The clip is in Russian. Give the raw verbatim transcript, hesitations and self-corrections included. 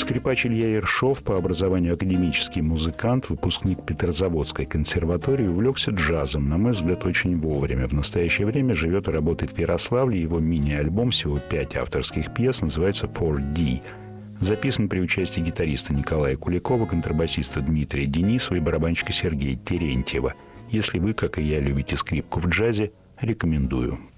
Скрипач Илья Ершов, по образованию академический музыкант, выпускник Петрозаводской консерватории, увлекся джазом, на мой взгляд, очень вовремя. В настоящее время живет и работает в Ярославле. Его мини-альбом, всего пять авторских пьес, называется «фор ди». Записан при участии гитариста Николая Куликова, контрабасиста Дмитрия Денисова и барабанщика Сергея Терентьева. Если вы, как и я, любите скрипку в джазе, рекомендую.